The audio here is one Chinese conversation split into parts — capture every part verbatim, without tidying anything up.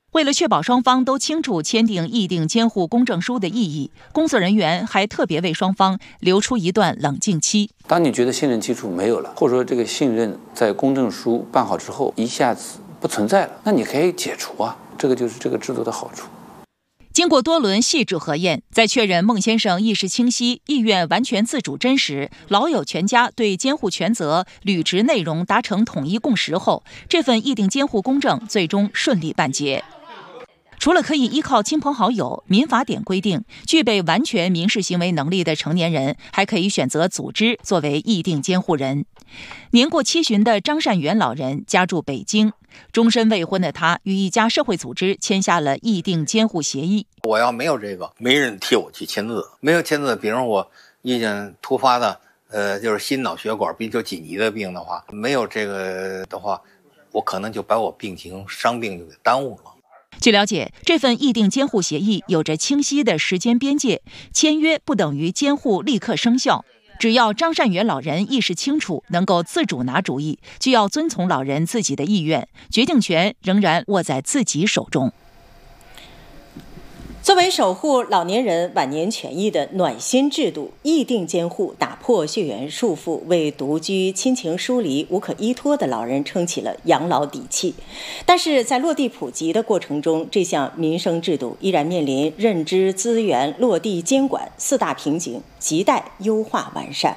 为了确保双方都清楚签订议定监护公证书的意义，工作人员还特别为双方留出一段冷静期。 当你觉得信任基础没有了，或者说这个信任在公证书办好之后一下子不存在了，那你可以解除啊，这个就是这个制度的好处。 经过多轮细致核验，在确认孟先生意识清晰、意愿完全自主真实，老友全家对监护权责、履职内容达成统一共识后，这份议定监护公证最终顺利办结。除了可以依靠亲朋好友，民法典规定，具备完全民事行为能力的成年人还可以选择组织作为议定监护人。年过七旬的张善元老人家住北京，终身未婚的他与一家社会组织签下了议定监护协议。 我要没有这个，没人替我去签字，没有签字，比如我遇见突发的，呃，就是心脑血管病，就紧急的病的话，没有这个的话，我可能就把我病情伤病就给耽误了。 据了解，这份议定监护协议有着清晰的时间边界，签约不等于监护立刻生效。只要张善元老人意识清楚，能够自主拿主意，就要遵从老人自己的意愿，决定权仍然握在自己手中。 作为守护老年人晚年权益的暖心制度，议定监护打破血缘束缚，为独居、亲情疏离、无可依托的老人撑起了养老底气。但是在落地普及的过程中，这项民生制度依然面临认知、资源、落地、监管四大瓶颈，亟待优化完善。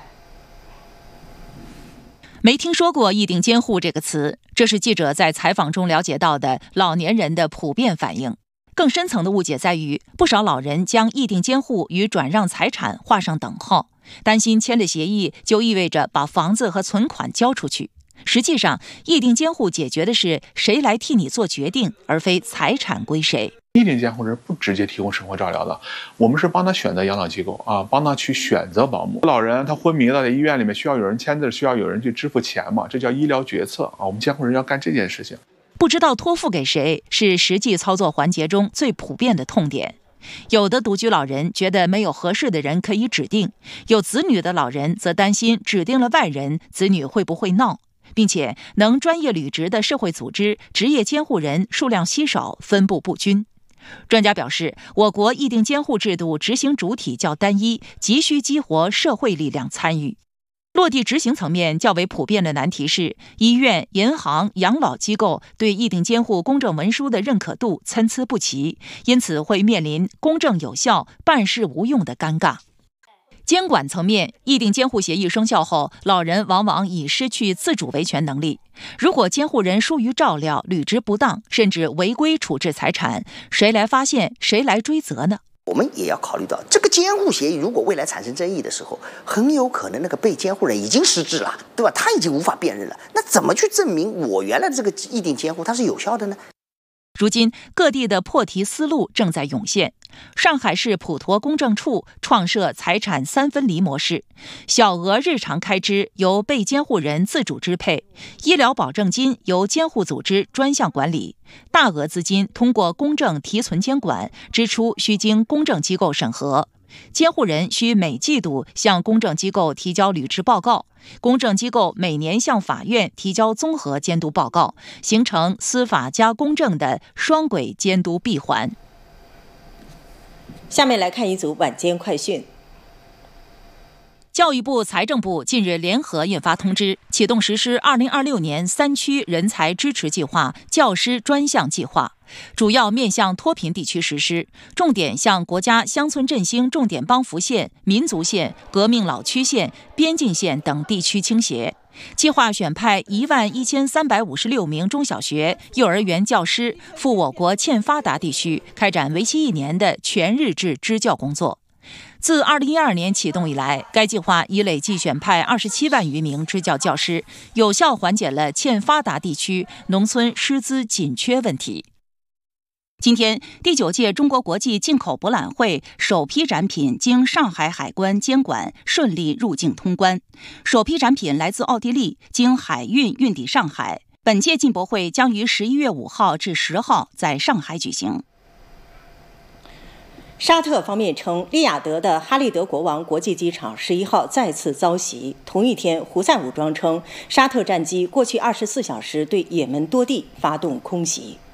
没听说过议定监护这个词，这是记者在采访中了解到的老年人的普遍反应。更深层的误解在于，不少老人将议定监护与转让财产画上等号，担心签了协议就意味着把房子和存款交出去。实际上，议定监护解决的是谁来替你做决定，而非财产归谁。 议定监护人不直接提供生活照料的，我们是帮他选择养老机构啊，帮他去选择保姆。老人他昏迷了，在医院里面需要有人签字，需要有人去支付钱嘛，这叫医疗决策啊。我们监护人要干这件事情。 不知道托付给谁是实际操作环节中最普遍的痛点。有的独居老人觉得没有合适的人可以指定，有子女的老人则担心指定了外人，子女会不会闹，并且能专业履职的社会组织、职业监护人数量稀少，分布不均。专家表示，我国议定监护制度执行主体较单一，急需激活社会力量参与。落地执行层面较为普遍的难题是，医院、银行、养老机构对议定监护公证文书的认可度参差不齐，因此会面临公证有效、办事无用的尴尬。监管层面，议定监护协议生效后，老人往往已失去自主维权能力。如果监护人疏于照料、履职不当，甚至违规处置财产，谁来发现，谁来追责呢？ 我们也要考虑到，这个监护协议如果未来产生争议的时候，很有可能那个被监护人已经失智了，对吧？他已经无法辨认了，那怎么去证明我原来的这个议定监护它是有效的呢？ 如今，各地的破题思路正在涌现。上海市普陀公证处创设财产三分离模式，小额日常开支由被监护人自主支配，医疗保证金由监护组织专项管理，大额资金通过公证提存监管，支出需经公证机构审核。监护人需每季度向公证机构提交履职报告，公证机构每年向法院提交综合监督报告，形成司法加公证的双轨监督闭环。 下面来看一组晚间快讯。 教育部、财政部近日联合印发通知，启动实施二零二六年三区人才支持计划教师专项计划，主要面向脱贫地区实施，重点向国家乡村振兴重点帮扶县、民族县、革命老区县、边境县等地区倾斜。计划选派一万一千三百五十六名中小学、幼儿园教师赴我国欠发达地区开展为期一年的全日制支教工作。自二零一二年启动以来，该计划已累计选派二十七万余名支教教师，有效缓解了欠发达地区农村师资紧缺问题。今天，第九届中国国际进口博览会首批展品经上海海关监管顺利入境通关。首批展品来自奥地利，经海运运抵上海。本届进博会将于十一月五号至十号在上海举行。 沙特方面称，利雅得的哈利德国王国际机场十一号再次遭袭。同一天，胡塞武装称，沙特战机过去二十四小时对也门多地发动空袭。